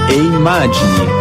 e immagini.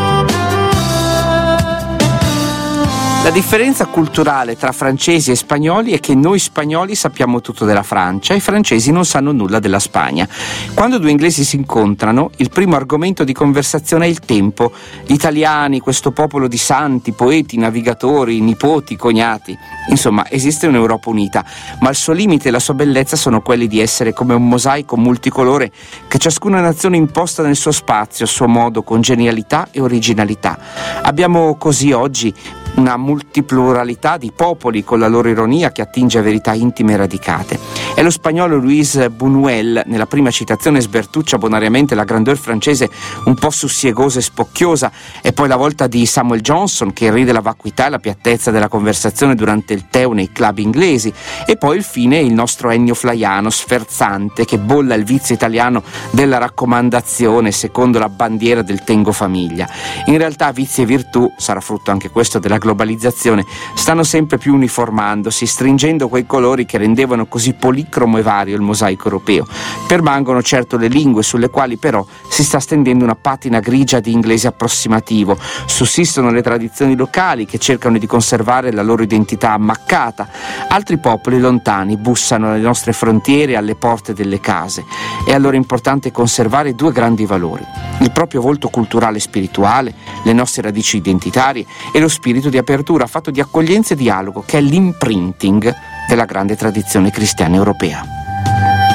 La differenza culturale tra francesi e spagnoli è che noi spagnoli sappiamo tutto della Francia e i francesi non sanno nulla della Spagna. Quando due inglesi si incontrano, il primo argomento di conversazione è il tempo. Gli italiani, questo popolo di santi, poeti, navigatori, nipoti, cognati. Insomma, esiste un'Europa unita, ma il suo limite e la sua bellezza sono quelli di essere come un mosaico multicolore che ciascuna nazione imposta nel suo spazio, a suo modo, con genialità e originalità. Abbiamo così oggi una multipluralità di popoli con la loro ironia che attinge a verità intime e radicate. È lo spagnolo Luis Buñuel, nella prima citazione sbertuccia bonariamente la grandeur francese un po' sussiegosa e spocchiosa, e poi la volta di Samuel Johnson che ride la vacuità e la piattezza della conversazione durante il tè o nei club inglesi, e poi infine il nostro Ennio Flaiano sferzante che bolla il vizio italiano della raccomandazione secondo la bandiera del tengo famiglia. In realtà vizi e virtù, sarà frutto anche questo della globalizzazione, stanno sempre più uniformandosi, stringendo quei colori che rendevano così policromo e vario il mosaico europeo. Permangono certo le lingue sulle quali però si sta stendendo una patina grigia di inglese approssimativo, sussistono le tradizioni locali che cercano di conservare la loro identità ammaccata, altri popoli lontani bussano alle nostre frontiere e alle porte delle case. È allora importante conservare due grandi valori: il proprio volto culturale e spirituale, le nostre radici identitarie e lo spirito di apertura fatto di accoglienza e dialogo che è l'imprinting della grande tradizione cristiana europea.